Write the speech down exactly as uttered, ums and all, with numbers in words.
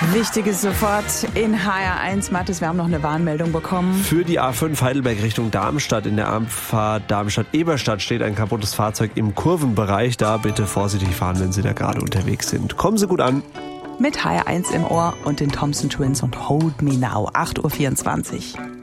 Wichtiges sofort in H R eins. Mathis, wir haben noch eine Warnmeldung bekommen. Für die A fünf Heidelberg Richtung Darmstadt in der Abfahrt Darmstadt-Eberstadt steht ein kaputtes Fahrzeug im Kurvenbereich. Da bitte vorsichtig fahren, wenn Sie da gerade unterwegs sind. Kommen Sie gut an. Mit H R eins im Ohr und den Thompson Twins und Hold Me Now, acht Uhr vierundzwanzig.